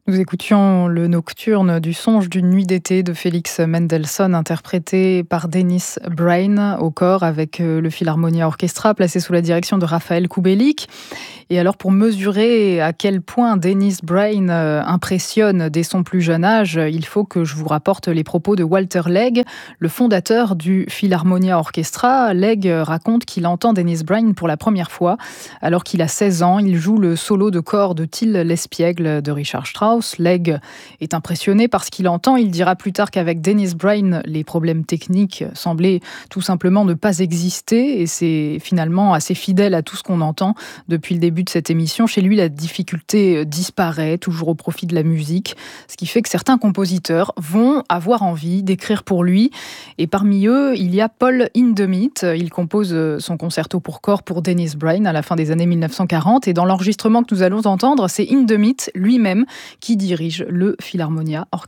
Nous écoutions le nocturne du songe d'une nuit d'été de Félix Mendelssohn, interprété par Dennis Brain au corps avec le Philharmonia Orchestra, placé sous la direction de Raphaël Kubelik. Et alors, pour mesurer à quel point Dennis Brain impressionne dès son plus jeune âge, il faut que je vous rapporte les propos de Walter Legge, le fondateur du Philharmonia Orchestra. Legge raconte qu'il entend Dennis Brain pour la première fois. Alors qu'il a 16 ans, il joue le solo de corps de Till l'Espiègle de Richard Strauss. Legge est impressionné par ce qu'il entend. Il dira plus tard qu'avec Dennis Brain, les problèmes techniques semblaient tout simplement ne pas exister. Et c'est finalement assez fidèle à tout ce qu'on entend depuis le début de cette émission. Chez lui, la difficulté disparaît, toujours au profit de la musique. Ce qui fait que certains compositeurs vont avoir envie d'écrire pour lui. Et parmi eux, il y a Paul Hindemith. Il compose son concerto pour corps pour Dennis Brain à la fin des années 1940. Et dans l'enregistrement que nous allons entendre, c'est Hindemith lui-même qui dirige le Philharmonia Orchestra.